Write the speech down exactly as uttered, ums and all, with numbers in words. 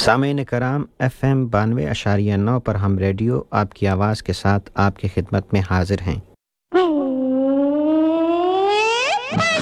सामीन कराम F M बानवे अशारिया नौ पर हम रेडियो आपकी आवाज़ के साथ आपकी खिदमत में हाजिर हैं।